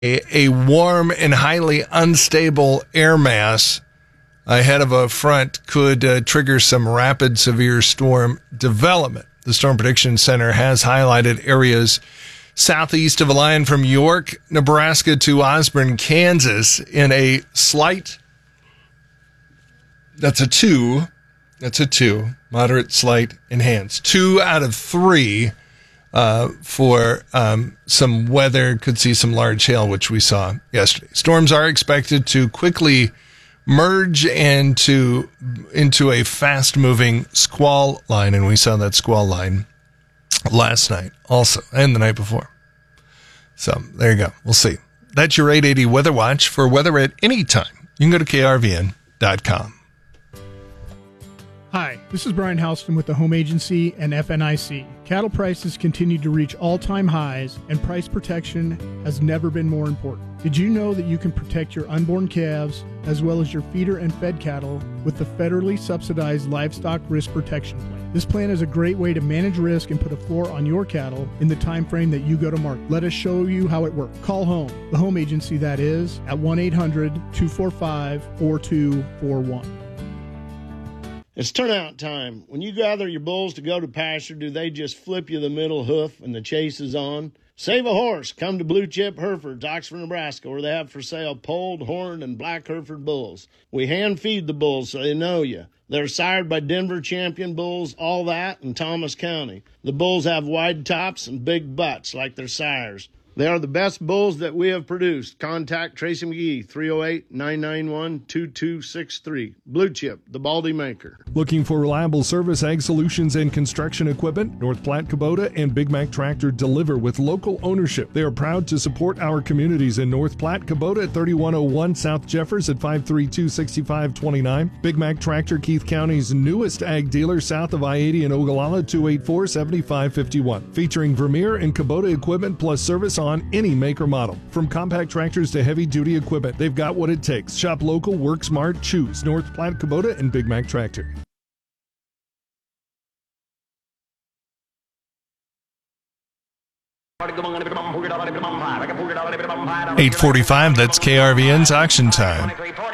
A warm and highly unstable air mass ahead of a front could trigger some rapid severe storm development. The Storm Prediction Center has highlighted areas southeast of a line from York, Nebraska to Osborne, Kansas in a slight, that's a 2, moderate, slight, enhanced. 2 out of 3 for some weather, could see some large hail, which we saw yesterday. Storms are expected to quickly merge into a fast-moving squall line, and we saw that squall line last night also, and the night before. So there you go. We'll see. That's your 880 Weather Watch. For weather at any time, you can go to krvn.com. Hi, this is Brian Houston with the Home Agency and FNIC. Cattle prices continue to reach all-time highs, and price protection has never been more important. Did you know that you can protect your unborn calves as well as your feeder and fed cattle with the federally subsidized Livestock Risk Protection Plan? This plan is a great way to manage risk and put a floor on your cattle in the time frame that you go to market. Let us show you how it works. Call home, the Home Agency that is, at 1-800-245-4241. It's turnout time. When you gather your bulls to go to pasture, do they just flip you the middle hoof and the chase is on? Save a horse. Come to Blue Chip Herefords, Oxford, Nebraska, where they have for sale polled, horned, and black Hereford bulls. We hand feed the bulls so they know you. They're sired by Denver champion bulls, all that, in Thomas County. The bulls have wide tops and big butts like their sires. They are the best bulls that we have produced. Contact Tracy McGee, 308-991-2263. Blue Chip, the Baldy Maker. Looking for reliable service, ag solutions, and construction equipment? North Platte Kubota and Big Mac Tractor deliver with local ownership. They are proud to support our communities in North Platte. Kubota at 3101 South Jeffers at 532-6529. Big Mac Tractor, Keith County's newest ag dealer south of I-80 in Ogallala, 284-7551. Featuring Vermeer and Kubota equipment plus service on any make or model. From compact tractors to heavy-duty equipment, they've got what it takes. Shop local, work smart, choose North Platte Kubota and Big Mac Tractor. $8:45, that's KRVN's auction time.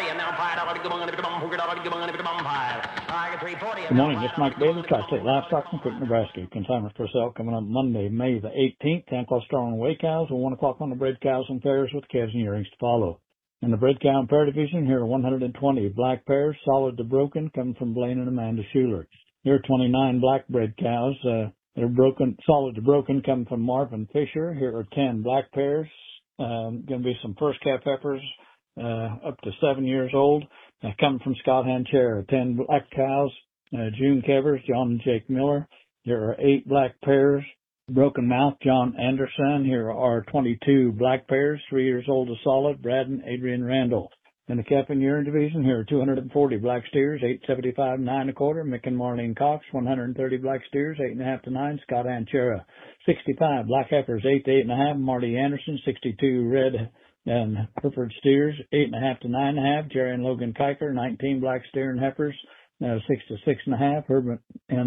Good morning, this is Mike Bailey, Tri-State Livestock from Cook, Nebraska. Consignments for sale coming up Monday, May the 18th. 10 o'clock start on weigh cows and 1 o'clock on the bred cows and pairs with calves and yearlings to follow. In the bred cow and pair division, here are 120 black pairs, solid to broken, coming from Blaine and Amanda Schuler. Here are 29 black bred cows, they're broken, solid to broken, coming from Marvin Fisher. Here are 10 black pairs, going to be some first calf heifers, up to 7 years old, coming from Scott Hanchera. 10 black cows, June Kevers, John and Jake Miller. There are 8 black pairs, broken mouth, John Anderson. Here are 22 black pairs, 3 years old to solid, Brad and Adrian Randall. In the calf and yearling division, here are 240 black steers, 875, 9 1/4, Mick and Marlene Cox. 130 black steers, 8.5 to 9, Scott Hanchera. 65 black heifers, 8 to 8.5, Marty Anderson. 62 red and Hereford steers, 8.5 to 9.5, Jerry and Logan Kiker. 19 black steer and heifers, 6 to 6.5, Herb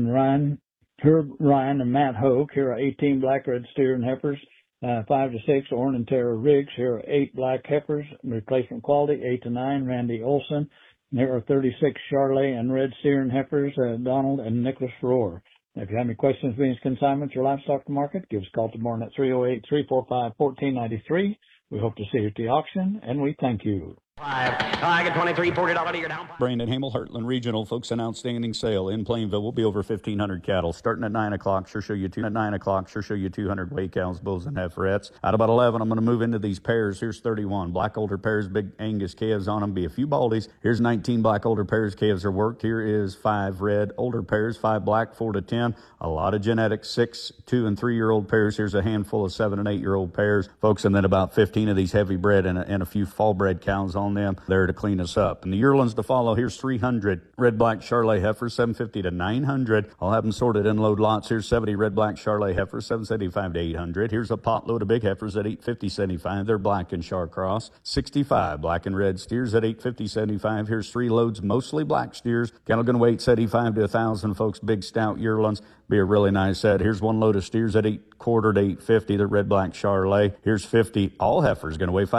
Ryan and Matt Hoke. Here are 18 black red steer and heifers, 5 to 6, Orrin and Tara Riggs. Here are 8 black heifers, replacement quality, 8 to 9, Randy Olson. There are 36 Charlet and red steer and heifers, Donald and Nicholas Rohr. If you have any questions being consignments or livestock to market, give us a call tomorrow at 308-345-1493. We hope to see you at the auction, and we thank you. I get $23, $40 to your down. Brandon Hamel, Heartland Regional, folks, an outstanding sale in Plainville. Will be over 1,500 cattle starting at 9 o'clock. Sure show you 200 weigh cows, bulls, and heiferettes. At about 11, I'm going to move into these pairs. Here's 31 black older pairs, big Angus calves on them. Be a few baldies. Here's 19 black older pairs. Calves are worked. Here is 5 red older pairs, 5 black, 4 to 10. A lot of genetics. 6, 2, and 3-year-old pairs. Here's a handful of 7 and 8-year-old pairs, folks, and then about 15 of these heavy bred and a few fall bred cows on on them there to clean us up. And the yearlings to follow, here's 300 red black Charolais heifers, 750 to 900. I'll have them sorted in load lots. Here's 70 red black Charolais heifers, 775 to 800. Here's a pot load of big heifers at 850.75. They're black and Char Cross. 65 black and red steers at 850.75. Here's 3 loads, mostly black steers. Cattle going to weigh 75 to 1,000, folks. Big stout yearlings. Be a really nice set. Here's 1 load of steers at 8 quarter to 850. They're red black Charolais. Here's 50 all heifers going to weigh